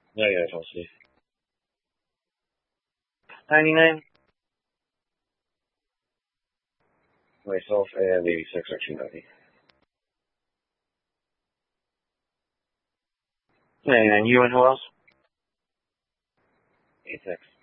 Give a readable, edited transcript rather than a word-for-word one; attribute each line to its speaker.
Speaker 1: Yeah, yeah, Chelsea. 99, myself, and 86 are 290. 99, you and who else? 86.